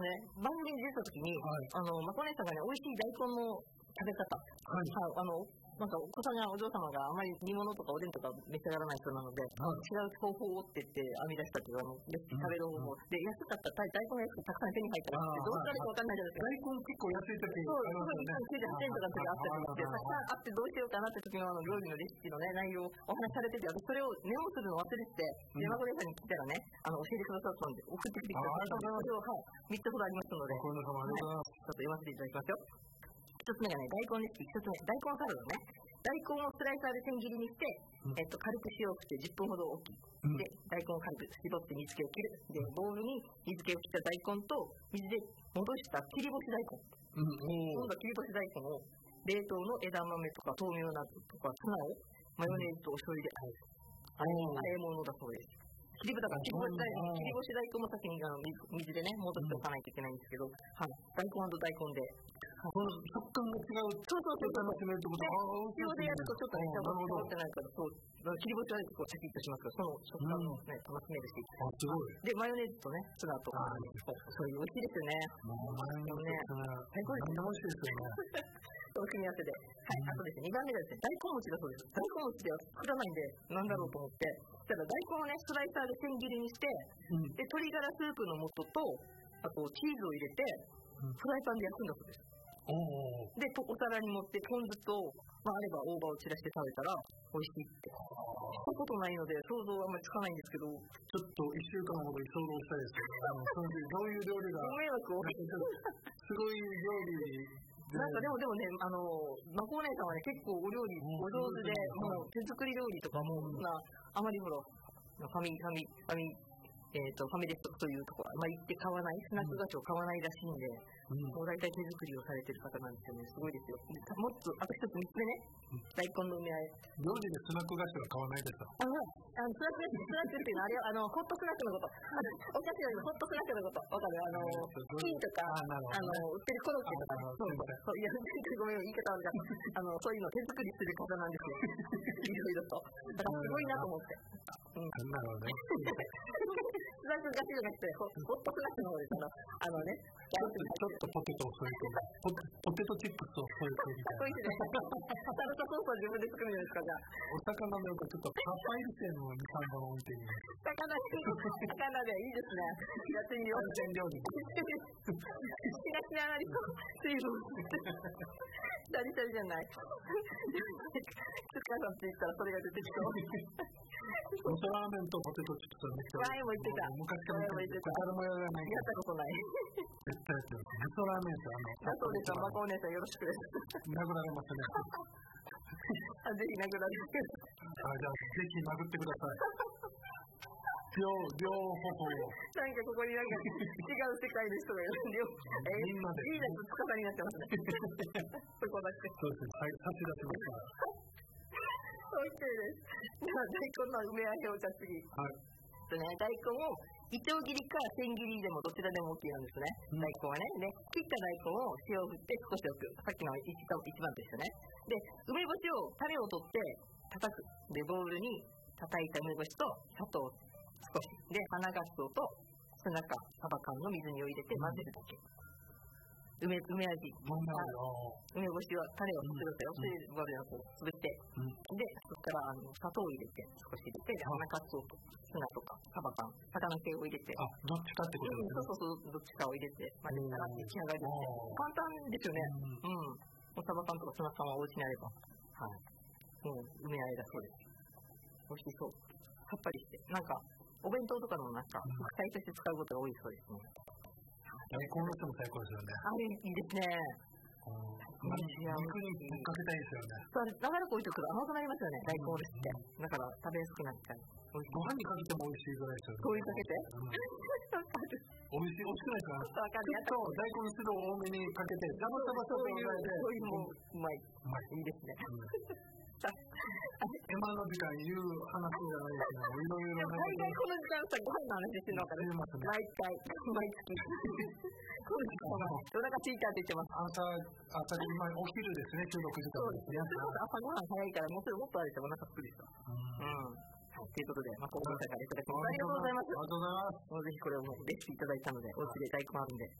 番組に出た時に、まこねさんがね、美味しい大根の食べ方、なんかお子さんやお嬢様があまり煮物とかおでんとか召し上がらない人なので、違う方法をって言って編み出したっていう食べる方法で、安かったら大根が安くたくさん手に入ったらってどうしたらいいか分かんないじゃないですか。 大根結構安い時そう98円とかの時あったりして、たくさんあってどうしようかなって時の料理のレシピのね内容をお話しされてて、私それをメモするの忘れてて、山子さんに聞いたらね、教えてくださったので送ってきてくださったので、3つほどありますので、ちょっと読ませていただきますよ。1つ目がね、大根レシピ。1つ目、大根サラダね。大根をスライサーで千切りにして、軽く塩を振って10分ほど置き、で、大根を軽く絞って水気を切る。で、ボウルに水気を切った大根と水で戻した切り干し大根。今度は切り干し大根を冷凍の枝豆とか豆苗などとかツナをマヨネーズとお醤油で和え物だそうです。切り干し大根も先に水でね、戻しておかないといけないんですけど、大根大根で。 食感が違う。 そう楽しめるってこと。塩でやるとちょっとね、変わってないから、切り干し大根シャキッとしますから、その食感をね、楽しめるし。 すごい。 で、マヨネーズとね、ツナとか、そういう美味しいですよね。 マヨネーズね。最高ですね。美味しいですよね。 組み合わせで。あとですね、2番目がですね、大根餅だそうです。大根餅では作らないんで、なんだろうと思って、ただ大根をね、スライサーで千切りにして、で、鶏ガラスープの素と、あとチーズを入れて、フライパンで焼くんだそうです。で、お皿に盛ってポン酢と、あれば大葉を散らして食べたら美味しいって。したことないので想像はあんまりつかないんですけど、 ちょっと1週間ほど想像したいですけど、どういう料理がご迷惑をすごい料理なんかでもね、まこお姉さんはね、結構お料理お上手で、もう手作り料理とかも、あまりほら、ファミレスというところ、行って買わない、スナック菓子を買わないらしいんで、もう大体手作りをされてる方なんですよね。すごいですよ。もっと、あと一つ3つ目ね、大根の梅あえ。 料理でスナック菓子は買わないですか？ スナックっていうのは、あれはホットスナックのこと。お菓子よりもホットスナックのこと。わかる？キーとか、売ってるコロッケとか。そう、いや、ごめん、言い方悪かった。そういうの手作りする方なんですよ。いろいろと。だからすごいなと思って。 なるほどね。 スナック菓子じゃなくて、ホットスナックの方です。 ちょっとポテトを添えて、ポテトチップスを添えてみたいな。 かっこいいですね。サルサソースは自分で作るんですか、じゃあ。 お魚の横ちょっとパパイル線の2、3本置いてみます。 魚でいいですね。やってみよう。 完全料理。 しなしながりと水分。シャリシャリじゃない。つかさんって言ったらそれが出てきそう。 味噌ラーメンとポテトチップスはめっちゃ前も言ってた。 昔から言ってた。誰もやらない。 やったことない。 絶対やってる。味噌ラーメンってそうです。まこお姉さんよろしくです。 殴られますね。 ぜひ殴られて。 じゃあぜひ殴ってください。両方を。 なんかここになんか違う世界の人がいる。 みんなで。 いいです。つかさになってますね。そこだけ。 そうですね。差し出しますから。 OK です。では大根の梅あえをじゃあ次。大根をいちょう切りか千切りでもどちらでも OK なんですね。大根はね。で、切った大根を塩を振って少し置く。さっきの一番と一緒ね。で、梅干しをタレを取って叩く。で、ボウルに叩いた梅干しと砂糖少し。で、花ガツオとツナかサバ缶の水煮を入れて混ぜるだけ。梅味。梅干しはタレを作るとよ。ボウルを潰して。で、そこから砂糖を入れて、少し入れて、花ガツオとツナとかサバ缶、魚系を入れて。 どっちかってことですね。 そう、どっちかを入れて、混ぜたら出来上がりです。簡単ですよね。サバ缶とかツナ缶はお家にあれば。もう梅あえだそうです。美味しそう。さっぱりして。なんか、お弁当とかの副菜として使うことが多いそうですね。 大根の人も最高ですよね。 あれいいですね。 肉にぶっかけたいですよね。 長らく置いておくと甘くなりますよね、大根おろしって。だから食べやすくなっちゃう。 ご飯にかけても美味しいぐらいですよね。 醤油かけて美味しくないかな。大根の汁を多めにかけて、ガバガバとそういうのもうまい。いいですね。 今の時間言う話じゃないですけど、いろいろ大概この時間さ、ご飯の話してるのかな。毎月。この時間はお腹空いたって言ってます。 今お昼ですね、16時間ですね。 朝ご飯早いから、もっとあれしてお腹すくでした。ということで、この方からいただきます。ありがとうございます。 ぜひこれをレシピいただいたので、お家で大根あるんで、